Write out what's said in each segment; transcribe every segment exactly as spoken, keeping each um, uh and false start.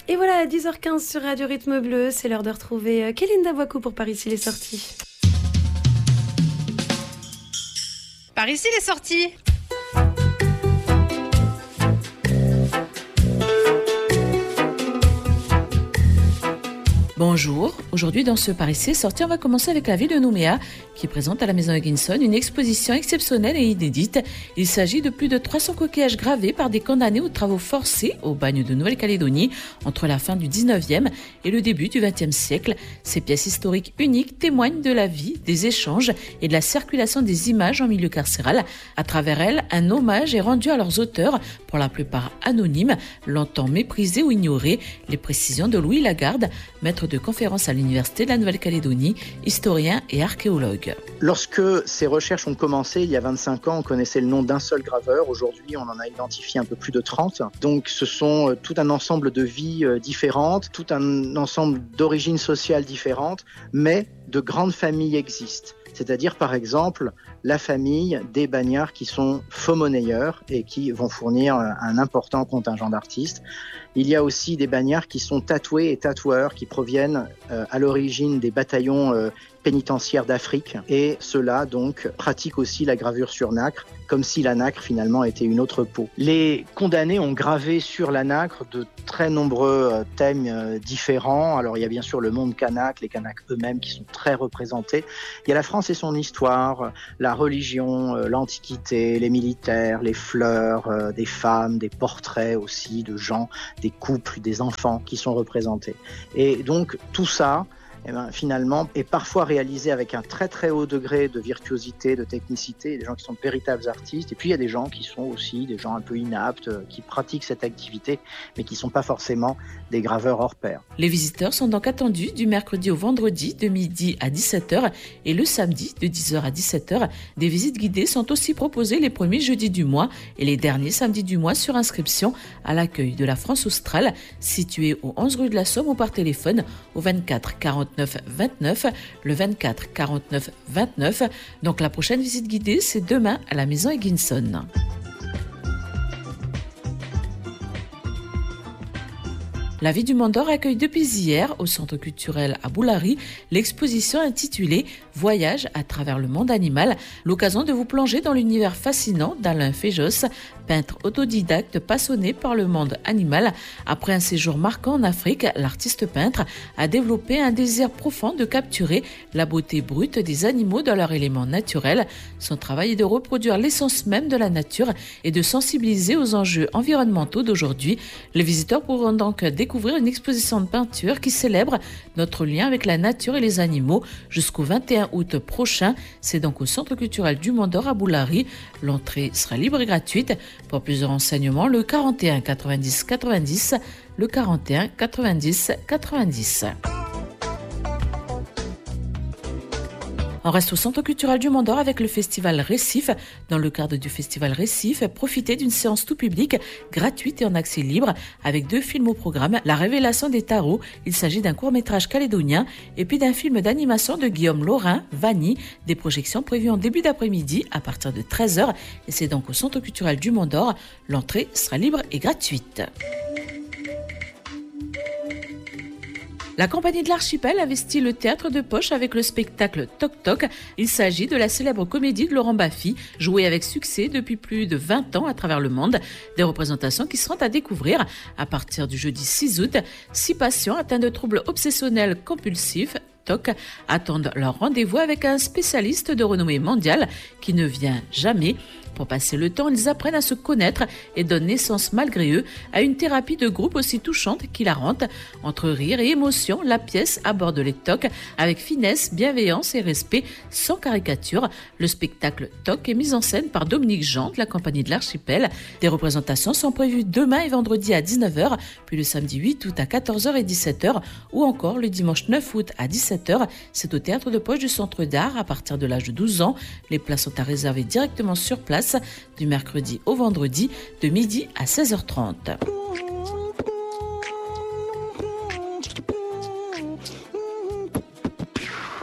Et voilà, à dix heures quinze sur Radio Rythme Bleu, c'est l'heure de retrouver Kéline Davoicou pour Par ici les sorties. Par ici les sorties. Bonjour, aujourd'hui dans ce Par ici sorti, on va commencer avec la ville de Nouméa qui présente à la Maison Higginson une exposition exceptionnelle et inédite. Il s'agit de plus de trois cents coquillages gravés par des condamnés aux travaux forcés au bagne de Nouvelle-Calédonie entre la fin du dix-neuvième et le début du vingtième siècle. Ces pièces historiques uniques témoignent de la vie, des échanges et de la circulation des images en milieu carcéral. À travers elles, un hommage est rendu à leurs auteurs, pour la plupart anonymes, longtemps méprisés ou ignorés. Les précisions de Louis Lagarde, maître de conférence à l'Université de la Nouvelle-Calédonie, historien et archéologue. Lorsque ces recherches ont commencé, il y a vingt-cinq ans, on connaissait le nom d'un seul graveur. Aujourd'hui, on en a identifié un peu plus de trente. Donc, ce sont tout un ensemble de vies différentes, tout un ensemble d'origines sociales différentes, mais de grandes familles existent. C'est-à-dire, par exemple, la famille des bagnards qui sont faux-monnayeurs et qui vont fournir un important contingent d'artistes. Il y a aussi des bagnards qui sont tatoués et tatoueurs qui proviennent euh, à l'origine des bataillons euh, pénitentiaires d'Afrique et ceux-là donc pratiquent aussi la gravure sur nacre, comme si la nacre finalement était une autre peau. Les condamnés ont gravé sur la nacre de très nombreux euh, thèmes euh, différents. Alors il y a bien sûr le monde kanak, les kanaks eux-mêmes qui sont très représentés. Il y a la France et son histoire, la religion, euh, l'antiquité, les militaires, les fleurs, euh, des femmes, des portraits aussi de gens, des couples, des enfants qui sont représentés. Et donc tout ça, eh ben, finalement, est parfois réalisé avec un très très haut degré de virtuosité, de technicité. Il y a des gens qui sont de véritables artistes, et puis il y a des gens qui sont aussi des gens un peu inaptes, qui pratiquent cette activité, mais qui ne sont pas forcément des graveurs hors pair. Les visiteurs sont donc attendus du mercredi au vendredi de midi à dix-sept heures et le samedi de dix heures à dix-sept heures. Des visites guidées sont aussi proposées les premiers jeudis du mois et les derniers samedis du mois sur inscription à l'accueil de la France australe, situé au onze rue de la Somme ou par téléphone au vingt-quatre quarante-neuf vingt-neuf, le vingt-quatre quarante-neuf vingt-neuf. Donc la prochaine visite guidée, c'est demain à la Maison Higginson. La ville du Mont-d'Or accueille depuis hier, au centre culturel à Boulari, l'exposition intitulée « Voyage à travers le monde animal », l'occasion de vous plonger dans l'univers fascinant d'Alain Féjos, peintre autodidacte passionné par le monde animal. Après un séjour marquant en Afrique, l'artiste peintre a développé un désir profond de capturer la beauté brute des animaux dans leur élément naturel. Son travail est de reproduire l'essence même de la nature et de sensibiliser aux enjeux environnementaux d'aujourd'hui. Les visiteurs pourront donc découvrir une exposition de peinture qui célèbre notre lien avec la nature et les animaux jusqu'au vingt et un août prochain. C'est donc au Centre culturel du Mont-d'Or à Boulari. L'entrée sera libre et gratuite. Pour plus de renseignements, le quarante et un quatre-vingt-dix quatre-vingt-dix, le quarante et un quatre-vingt-dix quatre-vingt-dix. On reste au Centre culturel du Mont-d'Or avec le festival Récif. Dans le cadre du festival Récif, profitez d'une séance tout public, gratuite et en accès libre, avec deux films au programme. La révélation des tarots, il s'agit d'un court-métrage calédonien, et puis d'un film d'animation de Guillaume Laurin, Vanny, des projections prévues en début d'après-midi à partir de treize heures. Et c'est donc au Centre culturel du Mont-d'Or. L'entrée sera libre et gratuite. La compagnie de l'Archipel investit le théâtre de poche avec le spectacle Toc Toc. Il s'agit de la célèbre comédie de Laurent Baffy, jouée avec succès depuis plus de vingt ans à travers le monde. Des représentations qui seront à découvrir à partir du jeudi six août. Six patients atteints de troubles obsessionnels compulsifs Toc attendent leur rendez-vous avec un spécialiste de renommée mondiale qui ne vient jamais. Pour passer le temps, ils apprennent à se connaître et donnent naissance malgré eux à une thérapie de groupe aussi touchante qu'hilarante. Entre rire et émotion, la pièce aborde les tocs avec finesse, bienveillance et respect, sans caricature. Le spectacle Toc est mis en scène par Dominique Jean de la compagnie de l'Archipel. Des représentations sont prévues demain et vendredi à dix-neuf heures, puis le samedi huit août à quatorze heures et dix-sept heures, ou encore le dimanche neuf août à dix-sept heures. C'est au théâtre de poche du Centre d'Art à partir de l'âge de douze ans. Les places sont à réserver directement sur place du mercredi au vendredi de midi à seize heures trente.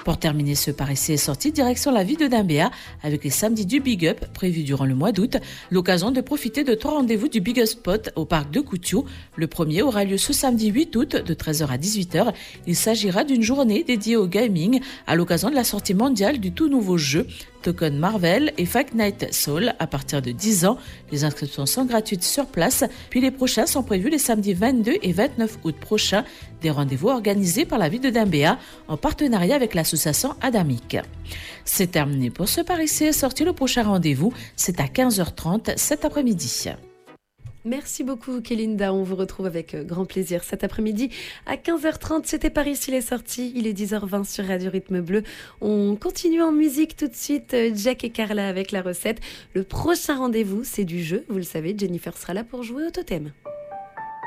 Pour terminer ce Par ici est sorti, direction la ville de Dimbéa avec les samedis du Big Up prévus durant le mois d'août. L'occasion de profiter de trois rendez-vous du Big Up Spot au parc de Coutiou. Le premier aura lieu ce samedi huit août de treize heures à dix-huit heures. Il s'agira d'une journée dédiée au gaming à l'occasion de la sortie mondiale du tout nouveau jeu Token Marvel et Fight Night Soul à partir de dix ans. Les inscriptions sont gratuites sur place, puis les prochains sont prévus les samedis vingt-deux et vingt-neuf août prochains. Des rendez-vous organisés par la ville de Dimbéa en partenariat avec l'association Adamic. C'est terminé pour ce Par ici est sorti. Le prochain rendez-vous, c'est à quinze heures trente cet après-midi. Merci beaucoup Kélinda, on vous retrouve avec grand plaisir cet après-midi à quinze heures trente. C'était Par ici il est sorti, il est dix heures vingt sur Radio Rythme Bleu. On continue en musique tout de suite, Jack et Carla avec la recette. Le prochain rendez-vous, c'est du jeu, vous le savez, Jennifer sera là pour jouer au totem.